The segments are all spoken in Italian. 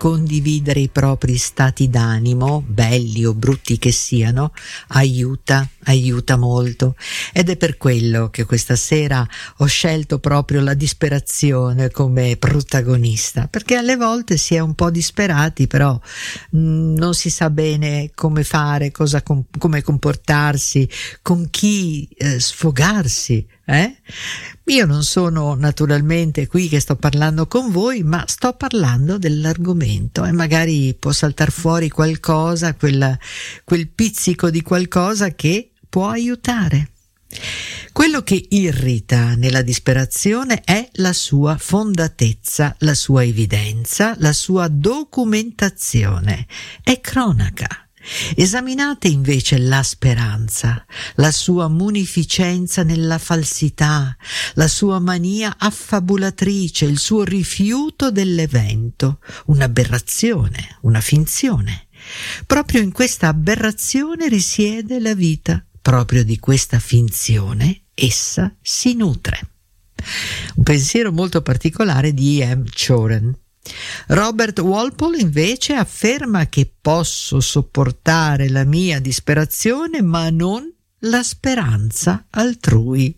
condividere i propri stati d'animo, belli o brutti che siano, aiuta molto, ed è per quello che questa sera ho scelto proprio la disperazione come protagonista, perché alle volte si è un po' disperati, però non si sa bene come fare, come comportarsi, con chi sfogarsi. Io non sono naturalmente qui che sto parlando con voi, ma sto parlando dell'argomento e magari può saltar fuori qualcosa, quel pizzico di qualcosa che può aiutare. Quello che irrita nella disperazione è la sua fondatezza, la sua evidenza, la sua documentazione. È cronaca. Esaminate invece la speranza, la sua munificenza nella falsità, la sua mania affabulatrice, il suo rifiuto dell'evento, un'aberrazione, una finzione. Proprio in questa aberrazione risiede la vita, proprio di questa finzione essa si nutre. Un pensiero molto particolare di E.M. Choren. Robert Walpole invece afferma che posso sopportare la mia disperazione ma non la speranza altrui.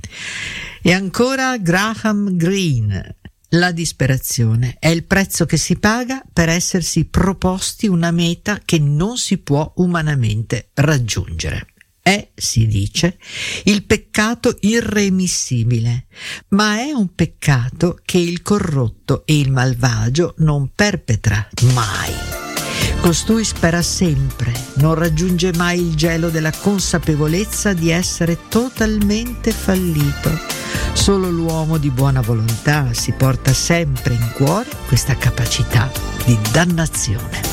E ancora Graham Greene: la disperazione è il prezzo che si paga per essersi proposti una meta che non si può umanamente raggiungere. È, si dice, il peccato irremissibile, ma è un peccato che il corrotto e il malvagio non perpetra mai. Costui spera sempre, non raggiunge mai il gelo della consapevolezza di essere totalmente fallito. Solo l'uomo di buona volontà si porta sempre in cuore questa capacità di dannazione.